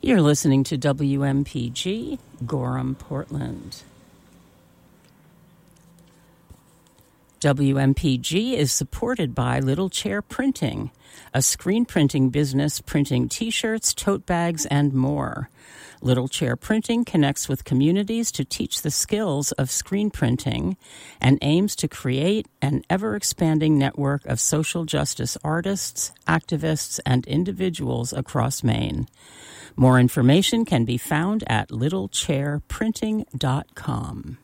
You're listening to WMPG, Gorham, Portland. WMPG is supported by Little Chair Printing, a screen printing business printing T-shirts, tote bags, and more. Little Chair Printing connects with communities to teach the skills of screen printing and aims to create an ever-expanding network of social justice artists, activists, and individuals across Maine. More information can be found at littlechairprinting.com.